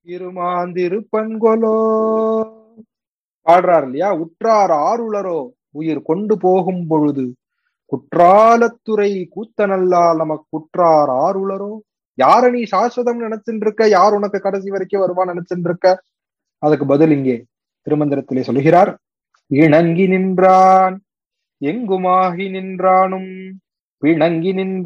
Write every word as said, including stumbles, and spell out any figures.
இருமாந்திருப்பன்கொலோ பாடுறார் இல்லையா? உற்றார் ஆருளரோ உயிர் கொண்டு போகும் பொழுது குற்றாலத்துறை கூத்தனல்லால் நமக்கு குற்றார் ஆருளரோ. யார நீ சாஸ்வதம் நினைச்சுட்டு இருக்க? யார் உனக்கு கடைசி வரைக்கும் வருவான் நினைச்சுட்டு இருக்க? அதுக்கு பதில் இங்கே திருமந்திரத்திலே சொல்கிறார். இணங்கி நின்றான் எங்குமாகி நின்றானும் பிணங்கி நின்ற